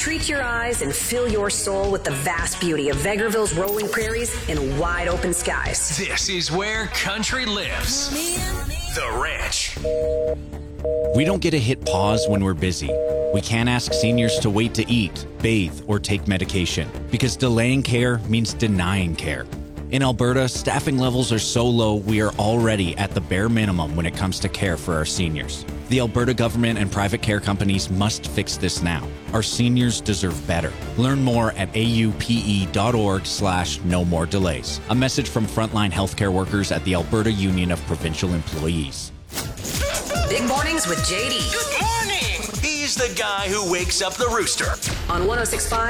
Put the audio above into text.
Treat your eyes and fill your soul with the vast beauty of Vegreville's rolling prairies and wide open skies. This is where country lives. The Ranch. We don't get to hit pause when we're busy. We can't ask seniors to wait to eat, bathe, or take medication because delaying care means denying care. In Alberta, staffing levels are so low we are already at the bare minimum when it comes to care for our seniors. The Alberta government and private care companies must fix this now. Our seniors deserve better. Learn more at aupe.org/no more delays. A message from frontline healthcare workers at the Alberta Union of Provincial Employees. Big Mornings with JD. Good morning! He's the guy who wakes up the rooster. On 106.5